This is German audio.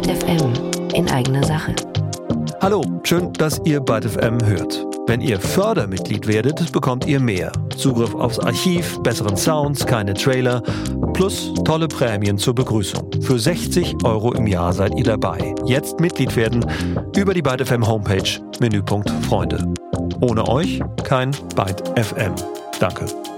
Byte FM in eigener Sache. Hallo, schön, dass ihr Byte FM hört. Wenn ihr Fördermitglied werdet, bekommt ihr mehr. Zugriff aufs Archiv, besseren Sounds, keine Trailer, plus tolle Prämien zur Begrüßung. Für 60 € im Jahr seid ihr dabei. Jetzt Mitglied werden über die Byte FM Homepage, Menüpunkt Freunde. Ohne euch kein Byte FM. Danke.